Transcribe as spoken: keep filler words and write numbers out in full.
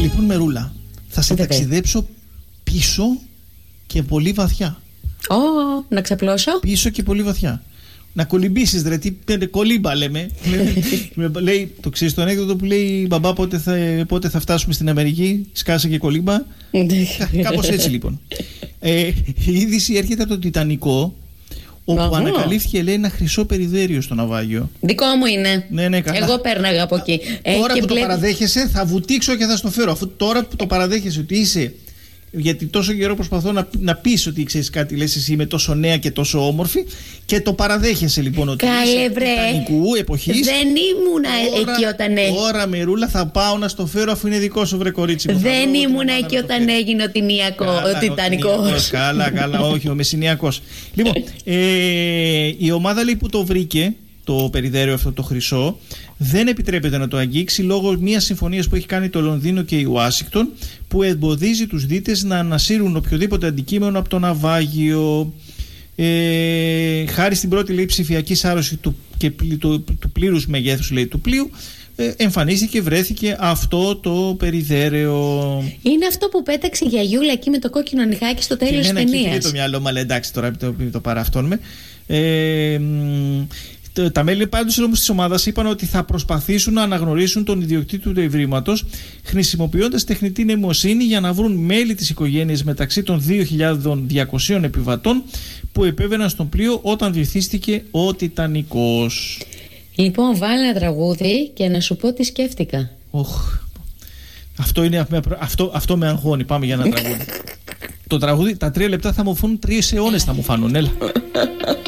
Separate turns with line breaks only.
Λοιπόν, Μερούλα, θα σε
Βέβαια.
ταξιδέψω πίσω και πολύ βαθιά.
Ω, oh, να ξαπλώσω.
Πίσω και πολύ βαθιά. Να κολυμπήσεις, ρε, τι κολύμπα λέμε. Λέει, το ξέρεις το ανέκδοτο που λέει μπαμπά πότε θα, πότε θα φτάσουμε στην Αμερική, σκάσε και κολύμπα. Κάπως έτσι λοιπόν. ε, η είδηση έρχεται από το Τιτανικό, όπου
Αχα.
ανακαλύφθηκε, λέει, ένα χρυσό περιδέριο στο ναυάγιο.
Δικό μου είναι.
Ναι, ναι, καλά.
Εγώ πέρναγα από εκεί. Ε,
Τώρα
και
που
βλέπ...
το παραδέχεσαι, θα βουτήξω και θα στο φέρω. Αφού τώρα που το παραδέχεσαι ότι είσαι. Γιατί τόσο καιρό προσπαθώ να, να πεις ότι ξέρεις κάτι, λες εσύ είμαι τόσο νέα και τόσο όμορφη, και το παραδέχεσαι λοιπόν ότι
Καλέ,
είσαι
βρε.
Τιτανικού εποχής.
Δεν ήμουνα
Τώρα-
εκεί όταν έγινε.
Τώρα, Μερούλα, θα πάω να στο φέρω αφού είναι δικό σου, βρε κορίτσι μου. Θα
Δεν
βρω
ήμουνα
την
εκεί
ομάδα να το
όταν
φέρω.
έγινε ο Τινιακό,
Καλά,
ο Τιτανικός.
Τιτανικός, Καλά, καλά, όχι, ο Μεσσηνιακός. Λοιπόν, ε, η ομάδα, λέει, που το βρήκε, το περιδέριο αυτό το χρυσό, δεν επιτρέπεται να το αγγίξει λόγω μιας συμφωνίας που έχει κάνει το Λονδίνο και η Ουάσιγκτον, που εμποδίζει τους δίτες να ανασύρουν οποιοδήποτε αντικείμενο από το ναυάγιο. Ε, χάρη στην πρώτη, λέει, ψηφιακή σάρωση του, και πλη, του, του πλήρους μεγέθους, λέει, του πλοίου, ε, εμφανίστηκε, βρέθηκε αυτό το περιδέρεο.
Είναι αυτό που πέταξε η γιαγιούλα εκεί με το κόκκινο νυχάκι στο τέλος της
Και εμένα εκεί πήγε
ταινίας.
το μυαλό μου, αλλά εντάξει, τώρα το, το παραυτώνουμε. Ε, μ, το- τα μέλη πάντως όμως της ομάδας είπαν ότι θα προσπαθήσουν να αναγνωρίσουν τον ιδιοκτήτη του ευρήματος, χρησιμοποιώντας τεχνητή νοημοσύνη για να βρουν μέλη της οικογένειας μεταξύ των δύο χιλιάδες διακοσίων επιβατών που επέβαιναν στον πλοίο όταν βυθίστηκε ο Τιτανικός.
Λοιπόν, βάλε ένα τραγούδι και να σου πω τι σκέφτηκα.
Οχ, αυτό, είναι, αυτό, αυτό με αγχώνει. Πάμε για ένα τραγούδι. Το τραγούδι, τα τρία λεπτά θα μου φάνουν τρεις αιώνες, θα μου φάνουν. Έλα.